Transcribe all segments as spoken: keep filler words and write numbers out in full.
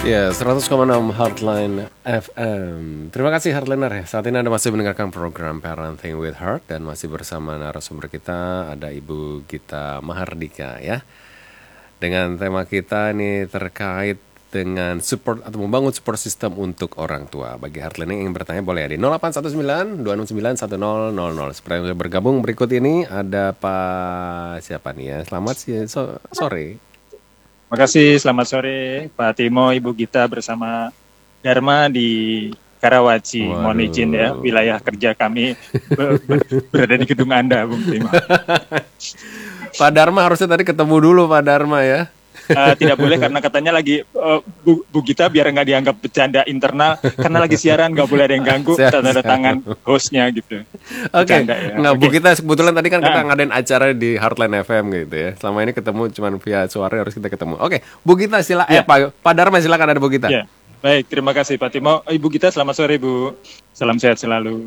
Ya, seratus koma enam Heartline F M. Terima kasih Heartliner ya. Saat ini Anda masih mendengarkan program Parenting with Heart dan masih bersama narasumber kita ada Ibu Gita Mahardika ya. Dengan tema kita ini terkait dengan support atau membangun support system untuk orang tua. Bagi Heartliner yang ingin bertanya boleh ya di nol delapan satu sembilan dua enam sembilan satu nol nol nol. Seperti yang bergabung berikut ini ada Pak siapa nih ya? Selamat sih so, sore. Terima kasih, selamat sore Pak Timo, Ibu Gita bersama Dharma di Karawaci. Waduh. Mohon izin ya, wilayah kerja kami be- be- berada di gedung Anda, Bung Timo. Pak Dharma harusnya tadi ketemu dulu Pak Dharma ya. Uh, tidak boleh karena katanya lagi uh, Bu, Bu Gita biar nggak dianggap bercanda internal karena lagi siaran nggak boleh ada yang ganggu, tanda tangan hostnya gitu. Oke, okay. Ya. Nggak Bu Okay. Gita kebetulan tadi kan kita Nah. ngadain acara di Heartline F M gitu ya. Selama ini ketemu cuma via suara harus kita ketemu. Oke, okay. Bu Gita silakan. Ya. Eh Pak, Pak Dharma silakan ada Bu Gita. Ya. Baik, terima kasih Pak Timo. Ibu Gita selamat sore Bu. Salam sehat selalu.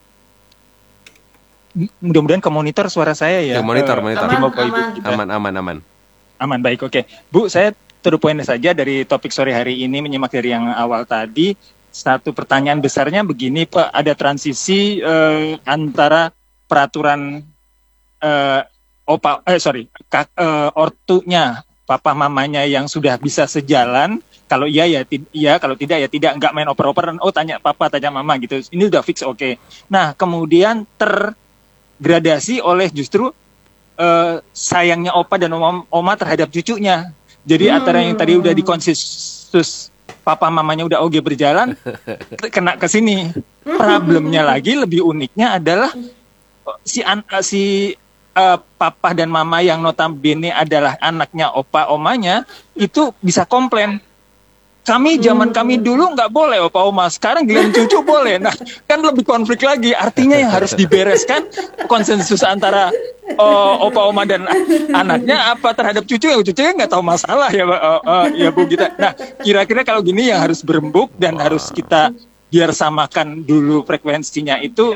M- Mudah-mudahan ke monitor suara saya ya. Ya, monitor, Eh, monitor. Pak Timo, Aman, Pak Ibu aman. Gita. Aman, aman, aman. Aman, baik, oke. Bu, saya to the point saja dari topik sore hari ini, menyimak dari yang awal tadi. Satu pertanyaan besarnya begini, Pak. Ada transisi eh, antara peraturan eh, opa, eh sorry, kak, eh, ortunya, papa mamanya yang sudah bisa sejalan. Kalau iya ya tid- iya, kalau tidak ya tidak. Nggak main oper-operan, oh tanya papa, tanya mama gitu. Ini udah fix, oke. Nah, kemudian tergradasi oleh justru eh, sayangnya opa dan oma, oma terhadap cucunya. Jadi Hmm. antara yang tadi udah dikonsensus papa mamanya udah oke berjalan, kena ke sini. Problemnya lagi lebih uniknya adalah eh, si an, eh, si eh, papa dan mama yang notabene adalah anaknya opa omanya itu bisa komplain. Kami zaman kami dulu nggak boleh opa oma, sekarang giliran cucu boleh. Nah, kan lebih konflik lagi. Artinya yang harus dibereskan konsensus antara uh, opa oma dan anaknya apa terhadap cucu, ya cucunya nggak tahu masalah ya, uh, uh, ya Bu Gita. Nah, kira-kira kalau gini yang harus berembuk dan harus kita biar samakan dulu frekuensinya itu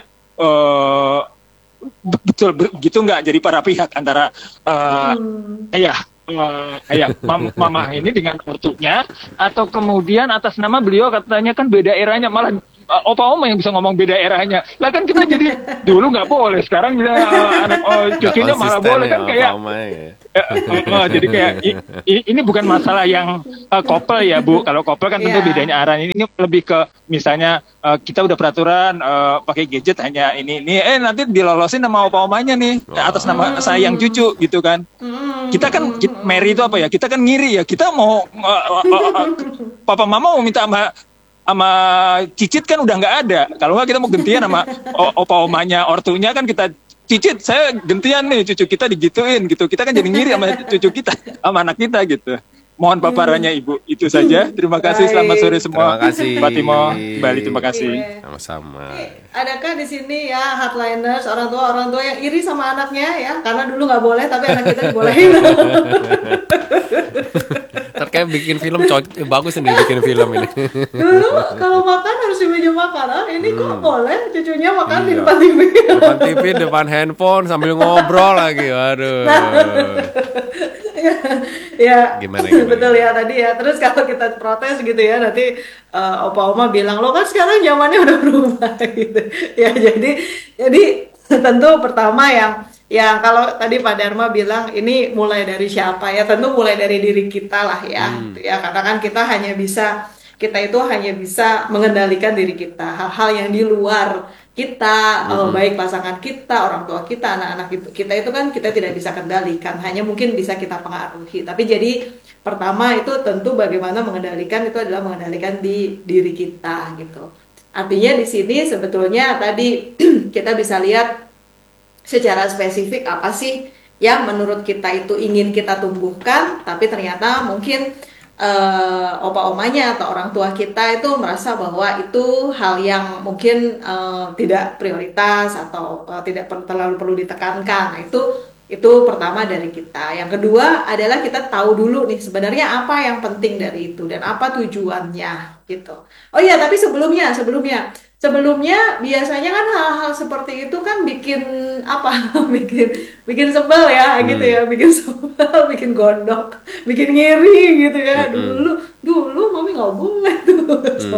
uh, betul begitu nggak jadi para pihak antara uh, ayah uh, ayah mam, mama ini dengan ortunya atau kemudian atas nama beliau katanya kan beda eranya, malah uh, opa oma yang bisa ngomong beda eranya lah, kan kita jadi dulu nggak boleh sekarang bisa uh, anak uh, cucunya malah boleh kan, kayak uh, uh, uh, jadi kayak i- i- ini bukan masalah yang uh, couple ya Bu. Kalau couple kan tentu Iya. bedanya arah, ini lebih ke misalnya uh, kita udah peraturan uh, pakai gadget hanya ini ini eh nanti dilolosin sama opa omanya nih atas nama sayang cucu gitu kan. Kita kan ki- Mary itu apa ya? Kita kan ngiri ya. Kita mau uh, uh, uh, uh, papa mama mau minta sama sama cicit kan udah nggak ada. Kalau nggak kita mau gantian sama o- opa omanya ortunya kan kita cicit saya gantian nih cucu kita digituin gitu. Kita kan jadi ngiri sama cucu kita sama anak kita gitu. Mohon paparannya Ibu. Itu saja. Terima kasih. Selamat sore semua. Terima kasih. Pak Timo, kembali terima kasih. Iya. Sama-sama. Adakah di sini ya Heartliners, orang tua orang tua yang iri sama anaknya ya, karena dulu nggak boleh tapi anak kita dibolehin. Terkait bikin film co- bagus nih bikin film ini. Dulu kalau makan harus di meja makan, ah ini kok boleh cucunya makan di Iya. depan T V. Depan T V, depan handphone sambil ngobrol lagi. Waduh. Ya, Gimana, gimana? betul ya tadi ya. Terus kalau kita protes gitu ya, nanti eh, opa oma bilang lo kan sekarang zamannya udah berubah gitu. Ya jadi jadi tentu pertama yang yang kalau tadi Pak Dharma bilang ini mulai dari siapa ya, tentu mulai dari diri kita lah ya. Hmm. Ya karena kan kita hanya bisa kita itu hanya bisa mengendalikan diri kita. Hal-hal yang di luar kita, eh, baik pasangan kita, orang tua kita, anak-anak itu, kita itu kan kita tidak bisa kendalikan, hanya mungkin bisa kita pengaruhi. Tapi jadi pertama itu tentu bagaimana mengendalikan itu adalah mengendalikan di diri kita gitu. Artinya di sini sebetulnya tadi kita bisa lihat secara spesifik apa sih yang menurut kita itu ingin kita tumbuhkan, tapi ternyata mungkin eh, opa omanya atau orang tua kita itu merasa bahwa itu hal yang mungkin eh, tidak prioritas atau eh, tidak per- terlalu perlu ditekankan. Nah, itu itu pertama dari kita. Yang kedua adalah kita tahu dulu nih sebenarnya apa yang penting dari itu dan apa tujuannya gitu. Oh iya, tapi sebelumnya sebelumnya sebelumnya biasanya kan hal-hal seperti itu kan bikin apa? bikin bikin sebel ya gitu ya, bikin sebel, bikin gondok, bikin ngiri gitu ya. Dulu dulu mami nggak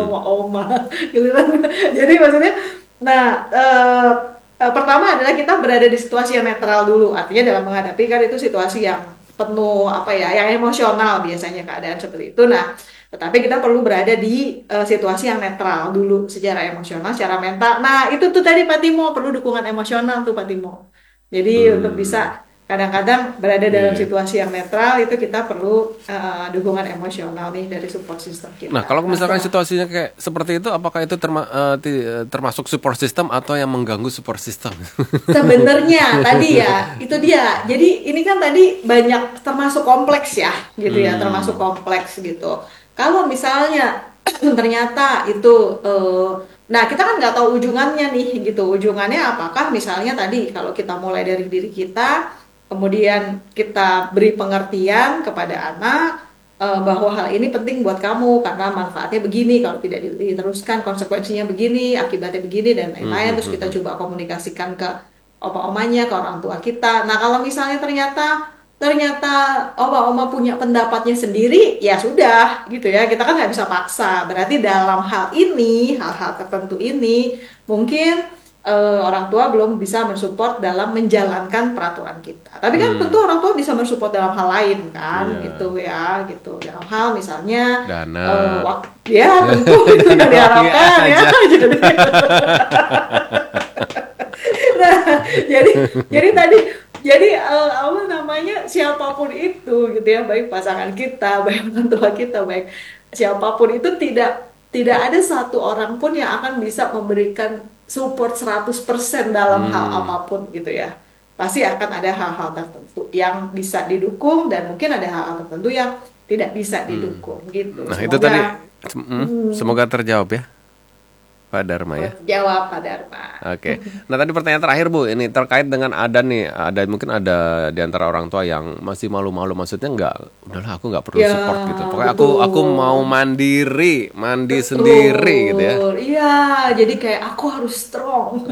sama oma gitu kan. Jadi maksudnya nah eh, eh, pertama adalah kita berada di situasi yang netral dulu, artinya dalam menghadapi kan itu situasi yang penuh apa ya, yang emosional biasanya keadaan seperti itu. Nah, tetapi kita perlu berada di uh, situasi yang netral dulu secara emosional, secara mental. Nah, itu tuh tadi Pak Timo, perlu dukungan emosional tuh Pak Timo. Jadi untuk Hmm. bisa kadang-kadang berada dalam Iya. situasi yang netral itu kita perlu uh, dukungan emosional nih dari support system kita. Nah, kalau misalkan so- situasinya kayak seperti itu, apakah itu terma- eh, ti- eh, termasuk support system atau yang mengganggu support system? Sebenarnya tadi ya, itu dia. Jadi ini kan tadi banyak termasuk kompleks ya, gitu ya, Hmm. termasuk kompleks gitu. Kalau misalnya ternyata itu, eh, nah kita kan nggak tahu ujungannya nih, gitu. Ujungannya apakah misalnya tadi kalau kita mulai dari diri kita, kemudian kita beri pengertian kepada anak eh, bahwa hal ini penting buat kamu karena manfaatnya begini, kalau tidak diteruskan konsekuensinya begini, akibatnya begini dan lain-lain. Terus kita coba komunikasikan ke oma-omanya, ke orang tua kita. Nah kalau misalnya ternyata ternyata oma-oma punya pendapatnya sendiri, ya sudah gitu ya, kita kan nggak bisa paksa. Berarti dalam hal ini, hal-hal tertentu ini mungkin eh, orang tua belum bisa mensupport dalam menjalankan peraturan kita. Tapi kan Hmm. tentu orang tua bisa mensupport dalam hal lain kan, Iya. gitu ya, gitu. Dalam hal misalnya Dana. eh, wak- ya tentu itu yang diharapkan ya. aja. Jadi, nah, jadi jadi tadi jadi eh, apa namanya, siapapun itu gitu ya, baik pasangan kita, baik orang tua kita, baik siapapun itu, tidak tidak ada satu orang pun yang akan bisa memberikan support seratus persen dalam hal Hmm. apapun gitu ya. Pasti akan ada hal-hal tertentu yang bisa didukung dan mungkin ada hal-hal tertentu yang tidak bisa didukung gitu. Nah, Semoga itu tadi mm, semoga terjawab ya, Pak Dharma ya. jawab Pak Dharma. Oke. Nah, tadi pertanyaan terakhir Bu, ini terkait dengan ada nih, ada mungkin ada di antara orang tua yang masih malu-malu, maksudnya nggak, udahlah aku nggak perlu Ya, support gitu. Pokoknya aku betul. aku mau mandiri, mandi sendiri gitu ya. Betul. Iya, jadi kayak aku harus strong.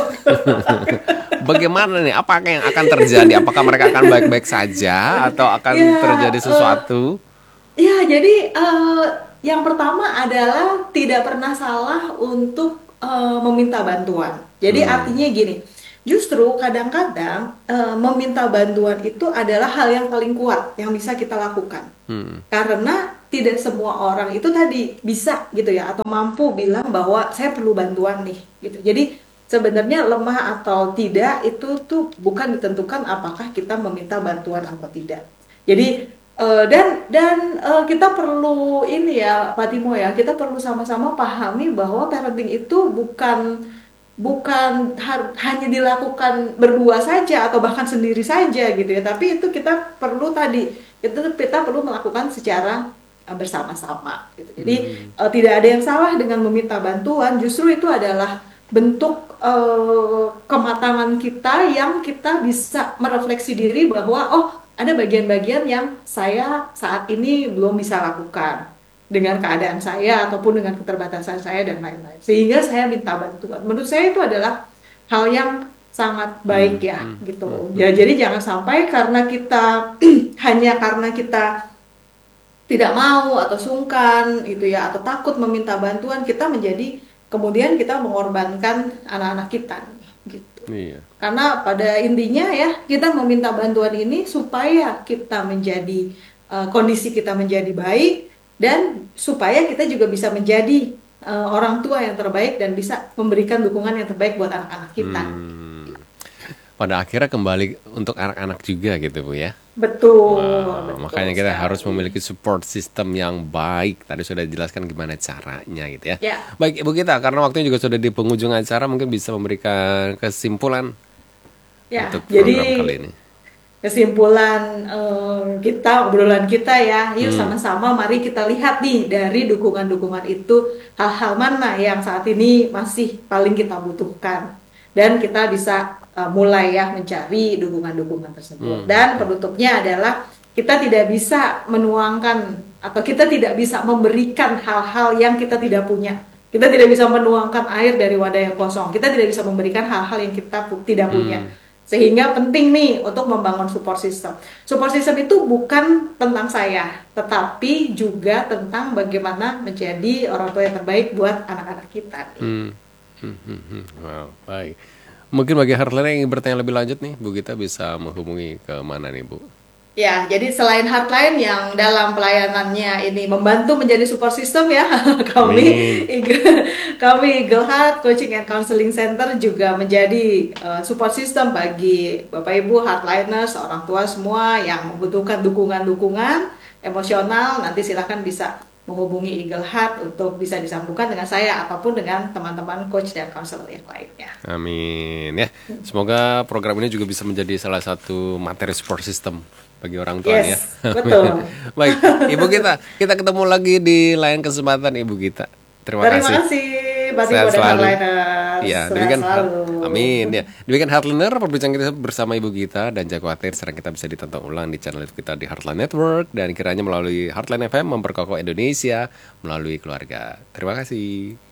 Bagaimana nih? Apa yang akan terjadi? Apakah mereka akan baik-baik saja atau akan Ya, terjadi sesuatu? Ya, jadi eh, yang pertama adalah tidak pernah salah untuk eh, meminta bantuan. Jadi Hmm. artinya gini, justru kadang-kadang eh, meminta bantuan itu adalah hal yang paling kuat yang bisa kita lakukan. Hmm. Karena tidak semua orang itu tadi bisa gitu ya, atau mampu bilang bahwa saya perlu bantuan nih gitu. Jadi sebenarnya lemah atau tidak itu tuh bukan ditentukan apakah kita meminta bantuan atau tidak. Jadi eh, dan dan eh, kita perlu ini ya Pak Timo ya, kita perlu sama-sama pahami bahwa parenting itu bukan bukan har- hanya dilakukan berdua saja atau bahkan sendiri saja gitu ya, tapi itu kita perlu tadi itu kita perlu melakukan secara uh, bersama-sama gitu. Jadi uh, tidak ada yang salah dengan meminta bantuan, justru itu adalah bentuk uh, kematangan kita yang kita bisa merefleksi diri bahwa oh, ada bagian-bagian yang saya saat ini belum bisa lakukan dengan keadaan saya ataupun dengan keterbatasan saya dan lain-lain, sehingga saya minta bantuan. Menurut saya itu adalah hal yang sangat baik ya gitu ya. Jadi jangan sampai karena kita hanya karena kita tidak mau atau sungkan gitu ya, atau takut meminta bantuan, kita menjadi kemudian kita mengorbankan anak-anak kita gitu. Iya. Karena pada intinya ya, kita meminta bantuan ini supaya kita menjadi uh, kondisi kita menjadi baik, dan supaya kita juga bisa menjadi uh, orang tua yang terbaik dan bisa memberikan dukungan yang terbaik buat anak-anak kita. Hmm. Pada akhirnya kembali untuk anak-anak juga gitu Bu ya. Betul, Wah, betul makanya kita sekali. harus memiliki support system yang baik. Tadi sudah dijelaskan gimana caranya gitu ya. Ya. Baik Ibu kita, karena waktunya juga sudah di penghujung acara, mungkin bisa memberikan kesimpulan Ya, untuk jadi program kali ini. kesimpulan eh, kita, obrolan kita ya, yuk sama-sama mari kita lihat nih dari dukungan-dukungan itu hal-hal mana yang saat ini masih paling kita butuhkan, dan kita bisa eh, mulai ya mencari dukungan-dukungan tersebut. Dan penutupnya adalah kita tidak bisa menuangkan atau kita tidak bisa memberikan hal-hal yang kita tidak punya. Kita tidak bisa menuangkan air dari wadah yang kosong. Kita tidak bisa memberikan hal-hal yang kita pu- tidak punya. Sehingga penting nih untuk membangun support system. Support system itu bukan tentang saya, tetapi juga tentang bagaimana menjadi orang tua yang terbaik buat anak-anak kita. Hmm. Hmm, hmm, hmm. Wow, baik. Mungkin bagi Heartliner yang ingin bertanya lebih lanjut nih, Bu Gita bisa menghubungi ke mana nih, Bu? Ya, jadi selain Heartline yang dalam pelayanannya ini membantu menjadi support system ya, kami Amin. Eagle- kami Eagle Heart Coaching and Counseling Center juga menjadi uh, support system bagi Bapak Ibu Heartliners, orang tua semua yang membutuhkan dukungan-dukungan emosional. Nanti silahkan bisa menghubungi Eagle Heart untuk bisa disambungkan dengan saya ataupun dengan teman-teman coach dan counselor yang lainnya. Amin ya. Semoga program ini juga bisa menjadi salah satu materi support system bagi orang tua ya. Yes, betul. Baik, Ibu Gita, kita ketemu lagi di lain kesempatan Ibu Gita. Terima, Terima kasih. kasih, Bapak Sehat Ibu dan selalu. Heartliners. Ya, Sehat demikian. selalu. Amin ya. Demikian Heartliner perbincangan kita bersama Ibu Gita, dan jangan khawatir sekarang kita bisa ditonton ulang di channel YouTube kita di Heartline Network, dan kiranya melalui Heartline F M memperkokoh Indonesia melalui keluarga. Terima kasih.